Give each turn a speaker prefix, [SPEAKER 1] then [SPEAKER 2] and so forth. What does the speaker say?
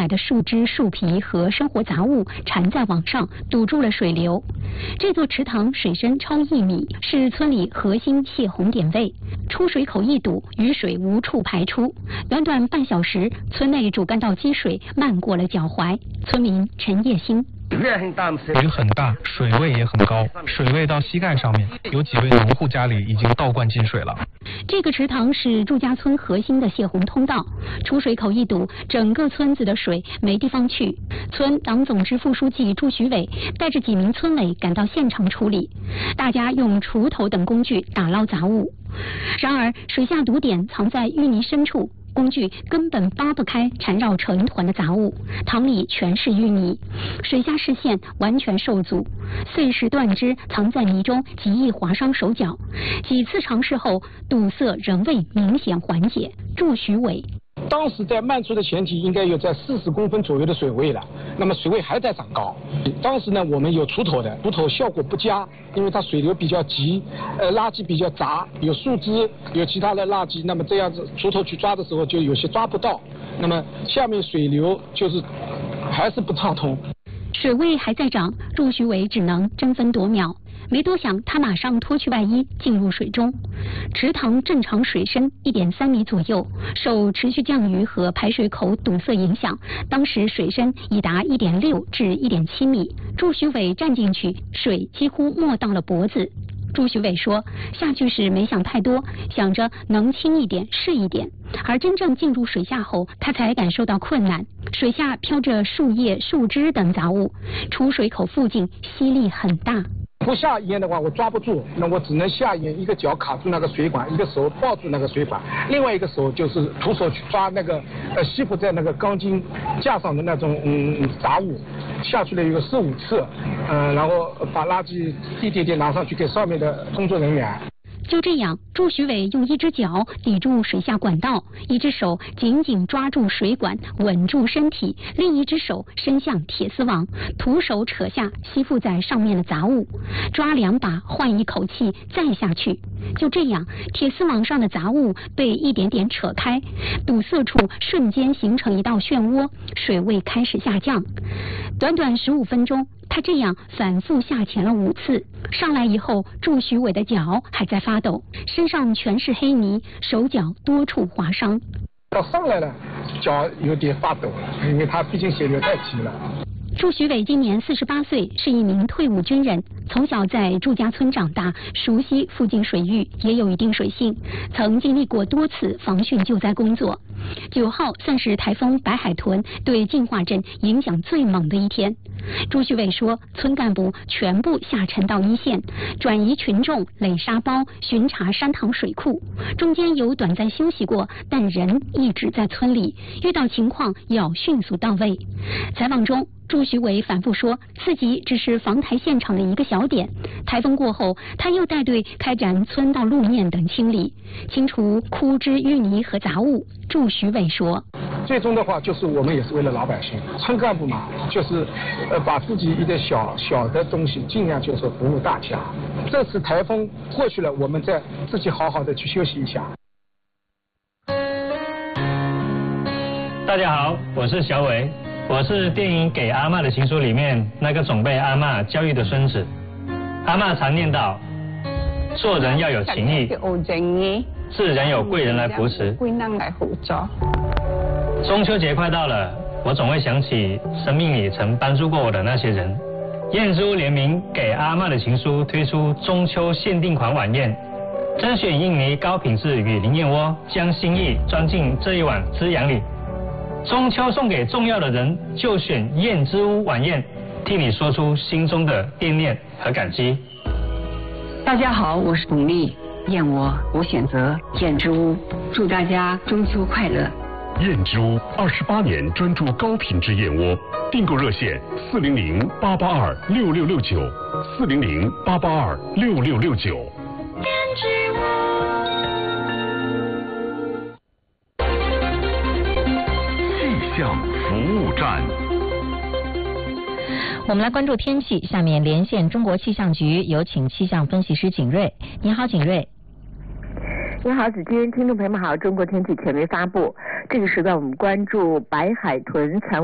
[SPEAKER 1] 来的树枝、树皮和生活杂物缠在网上，堵住了水流。这座池塘水深超1米，是村里核心泄洪点位，出水口一堵，雨水无处排出。短短半小时，村内主干道积水漫过了脚踝。村民陈叶兴。
[SPEAKER 2] 雨很大，水位也很高，水位到膝盖上面，有几位农户家里已经倒灌进水了。
[SPEAKER 1] 这个池塘是祝家村核心的泄洪通道，出水口一堵，整个村子的水没地方去。村党总支副书记祝徐伟带着几名村委赶到现场处理，大家用锄头等工具打捞杂物。然而，水下堵点藏在淤泥深处。工具根本扒不开缠绕成团的杂物，塘里全是淤泥，水下视线完全受阻，碎石断枝藏在泥中，极易划伤手脚。几次尝试后，堵塞仍未明显缓解。祝徐伟。
[SPEAKER 3] 当时在漫出的前提应该有在40公分左右的水位了，那么水位还在长高。当时呢，我们有锄头的，锄头效果不佳，因为它水流比较急，垃圾比较杂，有树枝，有其他的垃圾，那么这样子锄头去抓的时候就有些抓不到，那么下面水流就是还是不畅通。
[SPEAKER 1] 水位还在涨，祝徐伟只能争分夺秒。没多想，他马上脱去外衣进入水中。池塘正常水深1.3米左右，受持续降雨和排水口堵塞影响，当时水深已达1.6至1.7米。祝徐伟站进去，水几乎没到了脖子。祝徐伟说，下去时没想太多，想着能轻一点是一点，而真正进入水下后，他才感受到困难。水下飘着树叶、树枝等杂物，出水口附近吸力很大。
[SPEAKER 3] 不下淹的话，我抓不住，那我只能下淹，一个脚卡住那个水管，一个手抱住那个水管，另外一个手就是徒手去抓那个吸附在那个钢筋架上的那种杂物，下去了有4、5次，然后把垃圾一点点拿上去给上面的工作人员。
[SPEAKER 1] 就这样，祝徐伟用一只脚抵住水下管道，一只手紧紧抓住水管稳住身体，另一只手伸向铁丝网，徒手扯下吸附在上面的杂物，抓2把换一口气再下去。就这样，铁丝网上的杂物被一点点扯开，堵塞处瞬间形成一道漩涡，水位开始下降。短短15分钟，他这样反复下潜了5次，上来以后，祝徐伟的脚还在发抖，身上全是黑泥，手脚多处划伤。
[SPEAKER 3] 到上来了，脚有点发抖了，因为他毕竟血流太急了。
[SPEAKER 1] 祝徐伟今年48岁，是一名退伍军人，从小在祝家村长大，熟悉附近水域，也有一定水性，曾经历过多次防汛救灾工作。9号算是台风白海豚对进化镇影响最猛的一天。祝徐伟说，村干部全部下沉到一线，转移群众、垒沙包、巡查山塘水库，中间有短暂休息过，但人一直在村里，遇到情况要迅速到位。采访中，祝徐伟反复说自己只是防台现场的一个小点，台风过后，他又带队开展村道路面等清理，清除枯枝淤泥和杂物。祝徐伟说，
[SPEAKER 3] 最终的话就是我们也是为了老百姓，村干部嘛，就是把自己一点小的东西尽量就是服务大家。这次台风过去了，我们再自己好好的去休息一下。
[SPEAKER 4] 大家好，我是小伟，我是电影《给阿嬷的情书》里面那个总被阿嬷教育的孙子。阿嬷常念叨，做人要有情义，自然有贵人来扶持。中秋节快到了，我总会想起生命里曾帮助过我的那些人。燕之屋联名《给阿嬷的情书》推出中秋限定款晚宴，甄选印尼高品质与灵燕窝，将心意装进这一碗滋养里。中秋送给重要的人，就选燕之屋晚宴，替你说出心中的惦念和感激。
[SPEAKER 5] 大家好，我是董丽，燕窝我选择燕之屋，祝大家中秋快乐。
[SPEAKER 6] 燕之屋28年专注高品质燕窝，订购热线400-882-6669，400-882-6669。
[SPEAKER 7] 燕之屋。
[SPEAKER 6] 气象服务站。
[SPEAKER 8] 我们来关注天气，下面连线中国气象局，有请气象分析师景瑞。你好，景瑞。
[SPEAKER 9] 你好，子君，听众朋友们好，中国天气权威发布。这个时段我们关注白海豚